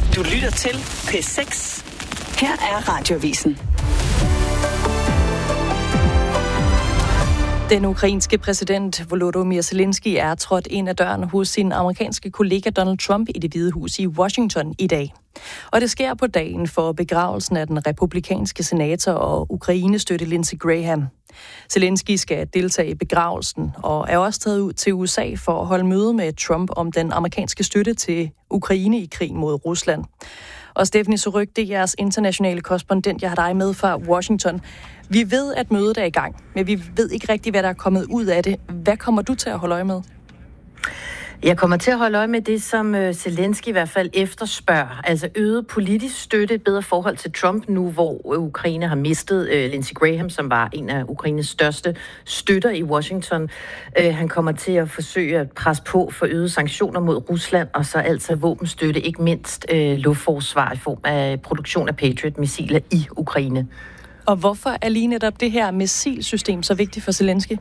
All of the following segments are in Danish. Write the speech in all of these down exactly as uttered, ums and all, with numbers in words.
Du lytter til P seks. Her er Radioavisen. Den ukrainske præsident Volodymyr Zelensky er trådt ind ad døren hos sin amerikanske kollega Donald Trump i Det Hvide Hus i Washington i dag. Og det sker på dagen for begravelsen af den republikanske senator og Ukraine-støtte Lindsey Graham. Zelensky skal deltage i begravelsen og er også taget ud til U S A for at holde møde med Trump om den amerikanske støtte til Ukraine i krigen mod Rusland. Og Stephanie Surrugue, det er jeres internationale korrespondent, jeg har dig med fra Washington. Vi ved, at mødet er i gang, men vi ved ikke rigtigt, hvad der er kommet ud af det. Hvad kommer du til at holde øje med? Jeg kommer til at holde øje med det, som Zelensky i hvert fald efterspørger. Altså øget politisk støtte, bedre forhold til Trump nu, hvor Ukraine har mistet uh, Lindsey Graham, som var en af Ukraines største støtter i Washington. Uh, han kommer til at forsøge at presse på for øget sanktioner mod Rusland, og så altså våbenstøtte, ikke mindst uh, luftforsvar i form af produktion af Patriot-missiler i Ukraine. Og hvorfor er lige netop det her missilsystem så vigtigt for Zelensky?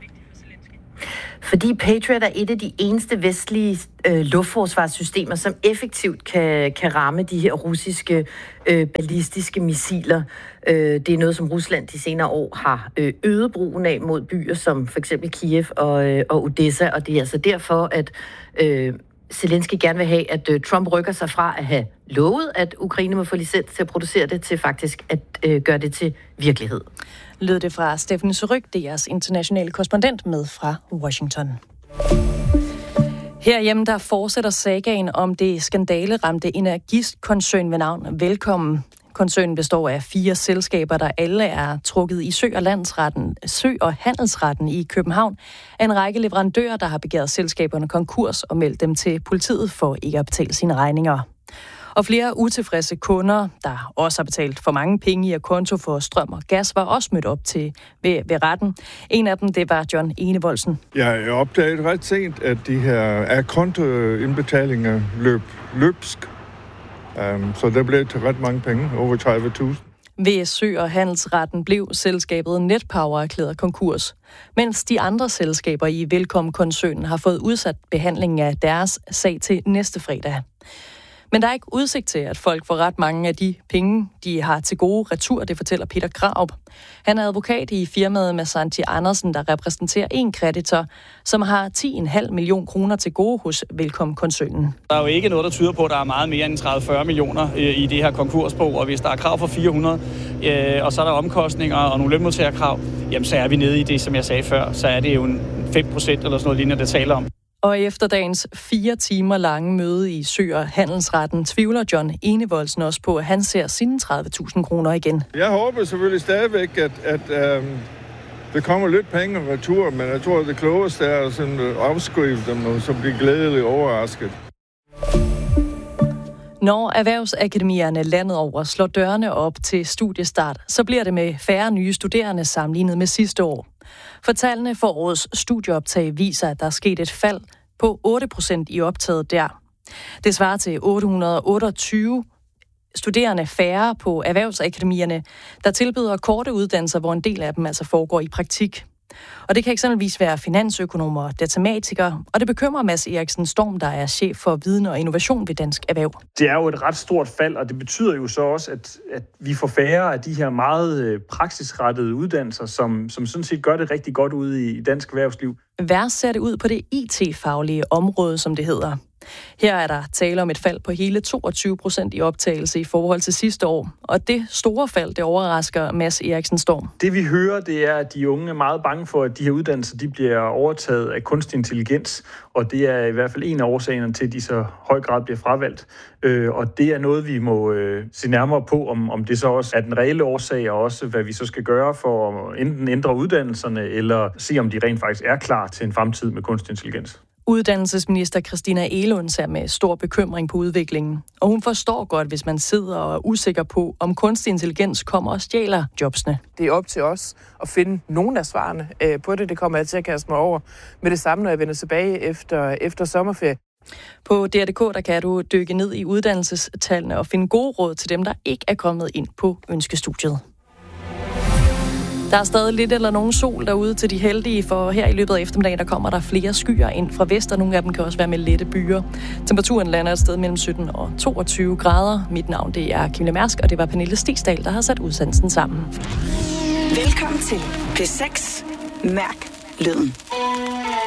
Fordi Patriot er et af de eneste vestlige øh, luftforsvarssystemer, som effektivt kan, kan ramme de her russiske øh, ballistiske missiler. Øh, det er noget, som Rusland de senere år har øh, øget brugen af mod byer som for eksempel Kiev og, øh, og Odessa, og det er altså derfor, at øh, Zelensky gerne vil have, at øh, Trump rykker sig fra at have lovet, at Ukraine må få licens til at producere det, til faktisk at øh, gøre det til virkelighed. Lød det fra Stephanie Surrugue, det er jeres internationale korrespondent med fra Washington. Herhjemme der fortsætter sagaen om det skandaleramte energiskoncern ved navn Velkommen. Koncernen består af fire selskaber, der alle er trukket i Sø- og Landsretten, Sø- og Handelsretten i København, af en række leverandører, der har begæret selskaberne konkurs og meldt dem til politiet for ikke at betale sine regninger. Og flere utilfredse kunder, der også har betalt for mange penge i konto for strøm og gas, var også mødt op til ved, ved retten. En af dem, det var John Enevoldsen. Jeg opdagede ret sent, at de her a-kontoindbetalinger løb løbsk. Um, så der blev til ret mange penge, over tredive tusind. Ved Sø- og Handelsretten blev selskabet Netpower erklæret konkurs, mens de andre selskaber i Velkommen-koncernen har fået udsat behandlingen af deres sag til næste fredag. Men der er ikke udsigt til, at folk får ret mange af de penge, de har til gode retur, det fortæller Peter Graup. Han er advokat i firmaet med Santi Andersen, der repræsenterer en kreditor, som har ti komma fem millioner kroner til gode hos Velkommen-koncernen. Der er jo ikke noget, der tyder på, at der er meget mere end tredive til fyrre millioner i det her konkursbo, og hvis der er krav for fire hundrede, og så er der omkostninger og nogle lønmodtagerkrav, jamen så er vi nede i det, som jeg sagde før, så er det jo en fem procent eller sådan noget lignende, der taler om. Og efter dagens fire timer lange møde i Sø- og Handelsretten, tvivler John Enevoldsen også på, at han ser sine tredive tusind kroner igen. Jeg håber selvfølgelig stadigvæk, at, at um, der kommer lidt penge retur, men jeg tror, at det klogeste er at sådan afskrive dem, og så blive glædeligt overrasket. Når erhvervsakademierne landet over slår dørene op til studiestart, så bliver det med færre nye studerende sammenlignet med sidste år. For tallene for årets studieoptag viser, at der er sket et fald på otte procent i optaget der. Det svarer til otte hundrede og otteogtyve studerende færre på erhvervsakademierne, der tilbyder korte uddannelser, hvor en del af dem altså foregår i praktik. Og det kan eksempelvis være finansøkonomer og datamatikere, og det bekymrer Mads Eriksen Storm, der er chef for viden og innovation ved Dansk Erhverv. Det er jo et ret stort fald, og det betyder jo så også, at, at vi får færre af de her meget praksisrettede uddannelser, som, som sådan set gør det rigtig godt ude i dansk erhvervsliv. Værst ser det ud på det I T-faglige område, som det hedder. Her er der tale om et fald på hele toogtyve procent i optagelse i forhold til sidste år. Og det store fald, det overrasker Mads Eriksen Storm. Det vi hører, det er, at de unge er meget bange for, at de her uddannelser de bliver overtaget af kunstig intelligens. Og det er i hvert fald en af årsagerne til, at de så høj grad bliver fravalgt. Øh, og det er noget, vi må øh, se nærmere på, om, om det så også er den reelle årsag, og også hvad vi så skal gøre for at enten ændre uddannelserne, eller se, om de rent faktisk er klar til en fremtid med kunstig intelligens. Uddannelsesminister Christina Egelund ser med stor bekymring på udviklingen, og hun forstår godt, hvis man sidder og er usikker på, om kunstig intelligens kommer og stjæler jobsene. Det er op til os at finde nogle af svarene på det. Det kommer jeg til at kaste mig over med det samme, når jeg vender tilbage efter, efter sommerferie. På D R punktum D K der kan du dykke ned i uddannelsestallene og finde gode råd til dem, der ikke er kommet ind på ønskestudiet. Der er stadig lidt eller nogen sol derude til de heldige, for her i løbet af eftermiddagen, der kommer der flere skyer ind fra vest, og nogle af dem kan også være med lette byer. Temperaturen lander et sted mellem sytten og toogtyve grader. Mit navn, det er Camilla Mærsk, og det var Pernille Stigsdal, der har sat udsendelsen sammen. Velkommen til P seks. Mærk lyden.